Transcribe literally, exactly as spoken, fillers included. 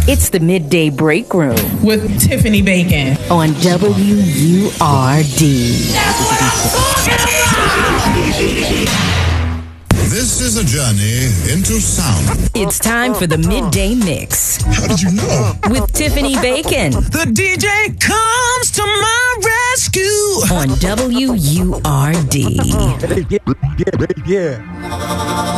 It's the Midday Break Room with Tiffany Bacon on W U R D. This is a journey into sound. It's time for the Midday Mix. How did you know? With Tiffany Bacon. The D J comes to my rescue on W U R D. Yeah. yeah.